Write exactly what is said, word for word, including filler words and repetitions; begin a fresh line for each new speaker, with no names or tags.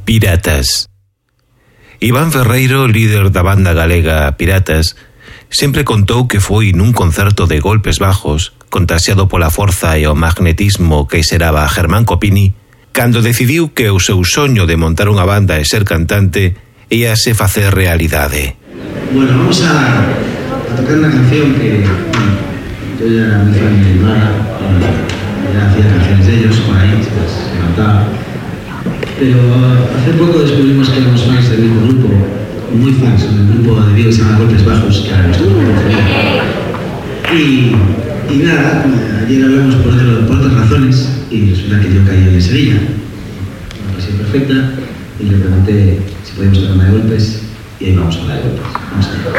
Piratas. Iván Ferreiro, líder da banda galega Piratas, sempre contou que foi nun concerto de golpes bajos, contaxiado pola forza e o magnetismo que xeraba Germán Copini, cando decidiu que o seu soño de montar unha banda e ser cantante íase facer realidade.
Bueno, vamos a, a tocar una canción que bueno, yo ya era muy fan de Ibarra, ya hacía canciones de ellos por ahí, pues se cantaba. Pero hace poco descubrimos que éramos fans del mismo grupo, muy fans, un grupo de Vigo que se llama Golpes Bajos, que era nuestro grupo preferido. Y, y nada, ayer hablamos por, otro, por otras razones y resulta que yo caí en Sevilla, una ocasión perfecta, y le pregunté si podíamos tocar una de Golpes y ahí vamos a hablar de Golpes. Vamos a ver.